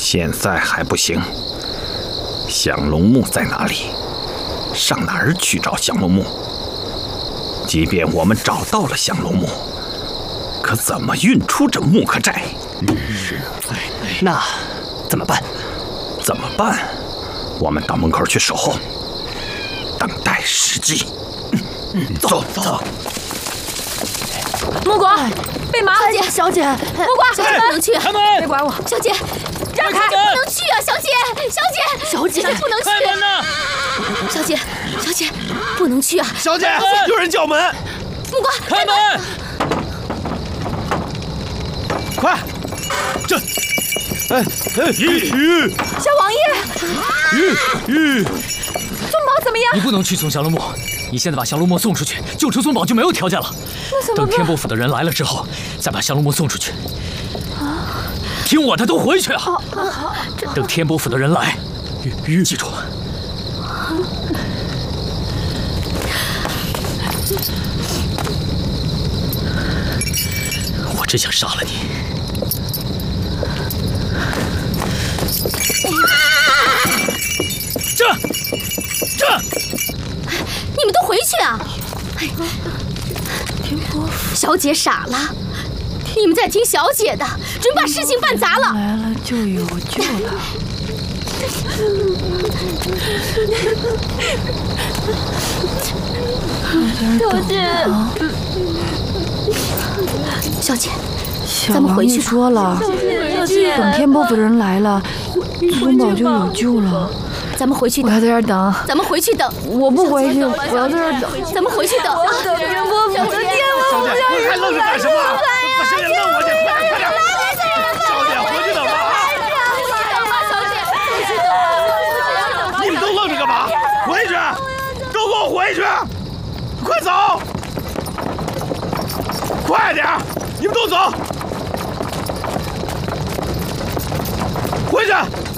现在还不行。降龙木在哪里？上哪儿去找降龙木？即便我们找到了降龙木，可怎么运出这木刻寨？ 那怎么办？ 怎么办？我们到门口去守候，等待时机。走。 木果，贝麻， 小姐， 木果，小姐不能去， 开门！ 别管我， 小姐，让开，不能去啊，小姐， 小姐不能去， 开门呐！ 小姐，不能去啊， 小姐，有人叫门， 木果， 开门！ 快，这， 小王爷，宗宝怎么样？ 你不能去送降龙木，你现在把降龙木送出去，救出宗宝就没有条件了。等天波府的人来了之后，再把降龙木送出去。听我的，都回去啊！等天波府的人来，记住。我真想杀了你！这， 你们都回去啊！小姐傻了，你们在听小姐的，准把事情办砸了。 来了就有救了。 小姐， 小王爷说了，等天波府的人来了，宗宝就有救了。 咱们回去等。 我要在这儿等。 咱们回去等。 我不回去，我要在这儿等。 咱们回去等。 等天波府的天小姐，还愣着干什么？把小姐弄过去，快点！小姐，回去等吧啊！你们都愣着干嘛？回去，都给我回去！快走！快点！你们都走！回去！